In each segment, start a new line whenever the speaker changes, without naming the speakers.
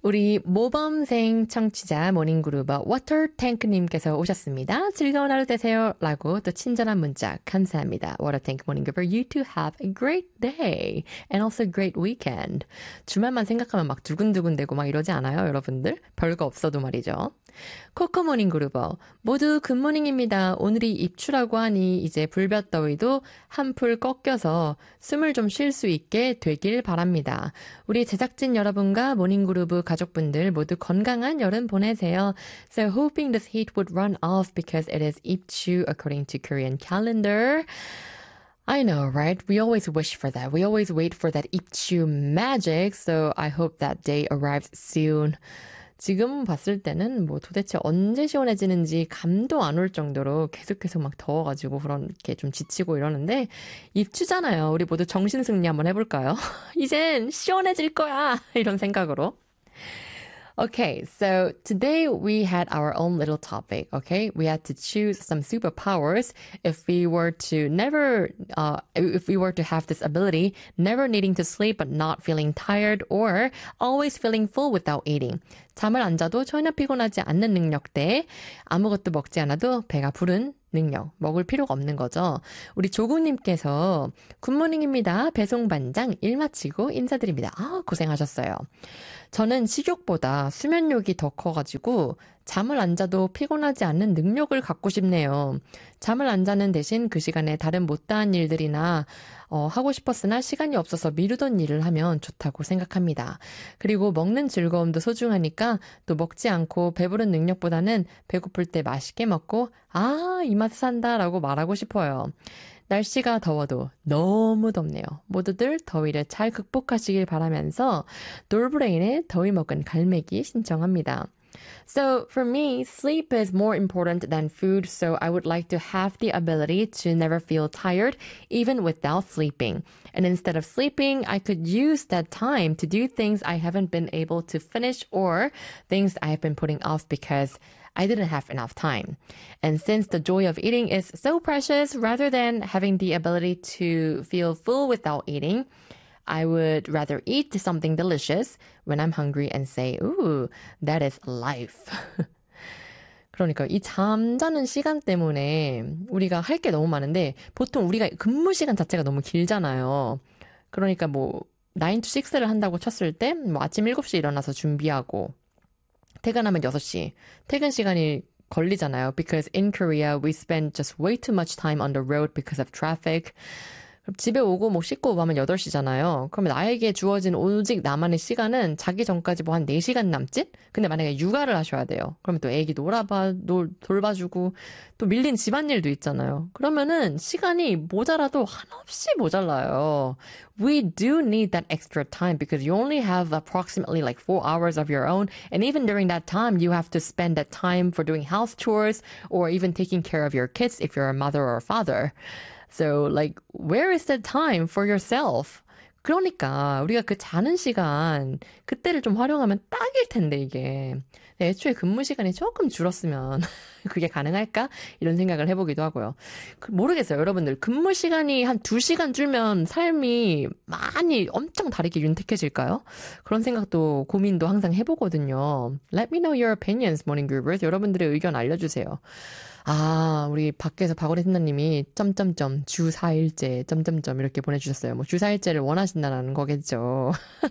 우리 모범생 청취자 모닝그루버 워터탱크님께서 오셨습니다. 즐거운 하루 되세요. 라고 또 친절한 문자 감사합니다. 워터탱크 모닝그루버, you two have a great day and also a great weekend. 주말만 생각하면 막 두근두근 되고 막 이러지 않아요, 여러분들? 별거 없어도 말이죠. 코코 모닝그루버, 모두 굿모닝입니다. 오늘이 입추라고 하니 이제 불볕더위도 한풀 꺾여서 숨을 좀 쉴 수 있게 되길 바랍니다. 우리 제작진 여러분과 모닝그루브 가족분들 모두 건강한 여름 보내세요. So hoping this heat would run off because it is 입추 according to Korean calendar. I know, right? We always wish for that. We always wait for that 입추 magic. So I hope that day arrives soon. 지금 봤을 때는 뭐 도대체 언제 시원해지는지 감도 안 올 정도로 계속해서 막 더워가지고 그렇게 좀 지치고 이러는데 입추잖아요. 우리 모두 정신승리 한번 해볼까요? 이젠 시원해질 거야! 이런 생각으로. Okay, so today we had our own little topic, okay? We had to choose some superpowers if we were to have this ability, never needing to sleep but not feeling tired or always feeling full without eating. 잠을 안 자도 전혀 피곤하지 않는 능력 대 아무것도 먹지 않아도 배가 부른 능력, 먹을 필요가 없는 거죠. 우리 조국님께서 굿모닝입니다. 배송반장 일 마치고 인사드립니다. 고생하셨어요. 저는 식욕보다 수면욕이 더 커가지고 잠을 안 자도 피곤하지 않는 능력을 갖고 싶네요. 잠을 안 자는 대신 그 시간에 다른 못다한 일들이나 하고 싶었으나 시간이 없어서 미루던 일을 하면 좋다고 생각합니다. 그리고 먹는 즐거움도 소중하니까 또 먹지 않고 배부른 능력보다는 배고플 때 맛있게 먹고 이 맛에 산다라고 말하고 싶어요. 날씨가 더워도 너무 덥네요. 모두들 더위를 잘 극복하시길 바라면서 놀브레인의 더위 먹은 갈매기 신청합니다. So for me, sleep is more important than food, so I would like to have the ability to never feel tired, even without sleeping. And instead of sleeping, I could use that time to do things I haven't been able to finish or things I've been putting off because I didn't have enough time. And since the joy of eating is so precious, rather than having the ability to feel full without eating, I would rather eat something delicious when I'm hungry and say, ooh, that is life. 그러니까 이 잠자는 시간 때문에 우리가 할 게 너무 많은데 보통 우리가 근무 시간 자체가 너무 길잖아요. 그러니까 뭐 9 to 6를 한다고 쳤을 때 뭐 아침 7시에 일어나서 준비하고 퇴근하면 6시. 퇴근 시간이 걸리잖아요. Because in Korea, we spend just way too much time on the road because of traffic. 집에 오고 뭐 씻고 오고 하면 8시잖아요. 그러면 나에게 주어진 오직 나만의 시간은 자기 전까지 뭐 한 4시간 남짓? 근데 만약에 육아를 하셔야 돼요. 그러면 또 애기 돌봐주고 또 밀린 집안일도 있잖아요. 그러면은 시간이 모자라도 한없이 모자라요. We do need that extra time because you only have approximately like 4 hours of your own. And even during that time, you have to spend that time for doing house chores or even taking care of your kids if you're a mother or a father. So, like, where is the time for yourself? 그러니까 우리가 그 자는 시간, 그때를 좀 활용하면 딱일 텐데 이게. 애초에 근무 시간이 조금 줄었으면 그게 가능할까? 이런 생각을 해보기도 하고요. 모르겠어요. 여러분들 근무 시간이 한 2시간 줄면 삶이 많이 엄청 다르게 윤택해질까요? 그런 생각도 고민도 항상 해보거든요. Let me know your opinions, Morning Groovers. 여러분들의 의견 알려주세요. 우리 밖에서 박원희 팀장님이 점점점 주 4일째 점점점 이렇게 보내주셨어요. 뭐 주 4일째를 원하신다는 거겠죠.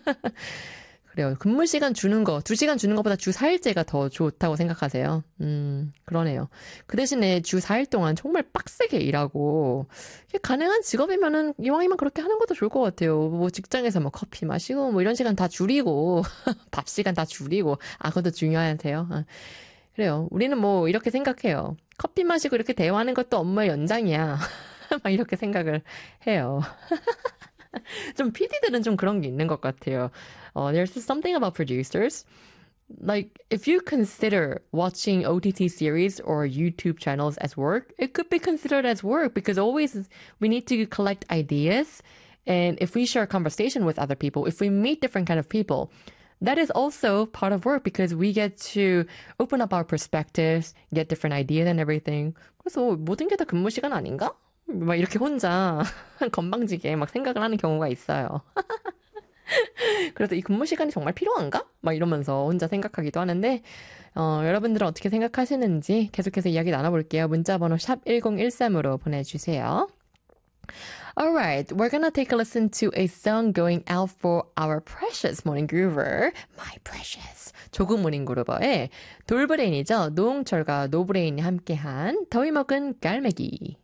그래요. 근무 시간 주는 거, 2시간 주는 것보다 주 4일째가 더 좋다고 생각하세요. 그러네요. 그 대신에 주 4일 동안 정말 빡세게 일하고, 가능한 직업이면은 이왕이면 그렇게 하는 것도 좋을 것 같아요. 뭐 직장에서 뭐 커피 마시고, 뭐 이런 시간 다 줄이고, 밥 시간 다 줄이고, 그것도 중요하세요. 그래요. 우리는 뭐 이렇게 생각해요. 커피 마시고 이렇게 대화하는 것도 업무의 연장이야. 막 이렇게 생각을 해요. 좀 PD들은 좀 그런 게 있는 것 같아요. There's something about producers. Like, if you consider watching OTT series or YouTube channels as work, it could be considered as work because always we need to collect ideas. And if we share conversation with other people, if we meet different kind of people, that is also part of work because we get to open up our perspectives, get different ideas and everything. 그래서 모든 게 다 근무 시간 아닌가? 막 이렇게 혼자 건방지게 막 생각을 하는 경우가 있어요. 그래서 이 근무 시간이 정말 필요한가? 막 이러면서 혼자 생각하기도 하는데 여러분들은 어떻게 생각하시는지 계속해서 이야기 나눠볼게요. 문자번호 샵 1013으로 보내주세요. Alright, we're gonna take a listen to a song going out for our precious morning groover, my precious. 조국 모닝 그루버의 돌브레인이죠. 노홍철과 노브레인이 함께한 더위 먹은 깔매기.